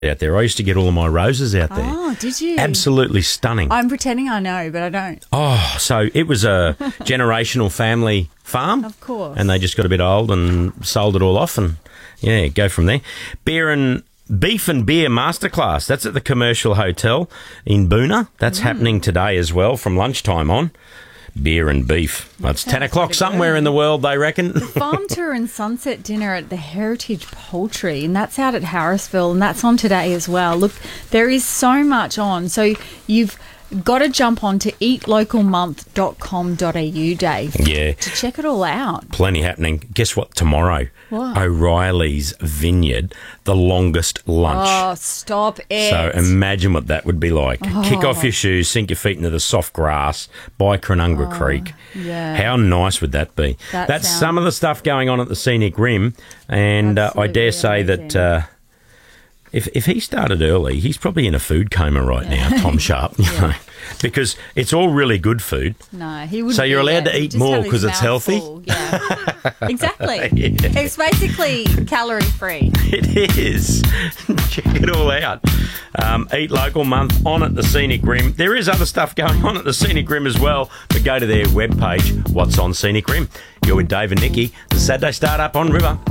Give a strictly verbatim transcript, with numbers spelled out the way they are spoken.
out there. I used to get all of my roses out there. Oh, did you? Absolutely stunning. I'm pretending I know, but I don't. Oh, so it was a generational family farm. Of course. And they just got a bit old and sold it all off and, yeah, go from there. Beer and Beef and Beer Masterclass. That's at the Commercial Hotel in Boona. That's mm. happening today as well from lunchtime on. Beer and beef. Well, it's ten o'clock somewhere good. in the world, they reckon. The farm tour and sunset dinner at the Heritage Poultry, and that's out at Harrisville, and that's on today as well. Look, there is so much on. So you've got to jump on to eat local month dot com dot a u, Dave. Yeah. To check it all out. Plenty happening. Guess what? Tomorrow, what? O'Reilly's Vineyard, the longest lunch. Oh, stop it. So imagine what that would be like. Oh. Kick off your shoes, sink your feet into the soft grass by Cronulla oh, Creek. Yeah. How nice would that be? That That's sounds... some of the stuff going on at the Scenic Rim. And uh, I dare say amazing. that... Uh, If if he started early, he's probably in a food coma right yeah. now, Tom Sharp, you yeah. know, because it's all really good food. No, he wouldn't. So you're allowed yeah. to eat more because it's healthy. Full. Yeah, exactly. Yeah. It's basically calorie free. It is. Check it all out. Um, Eat Local Month on at the Scenic Rim. There is other stuff going on at the Scenic Rim as well, but go to their webpage, What's on Scenic Rim. You're with Dave and Nikki, the Saturday Startup on River.